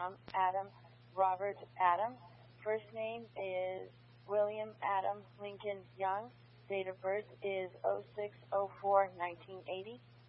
Adam Robert Adam. First name is William Adam Lincoln Young. Date of birth is 06/04/1980.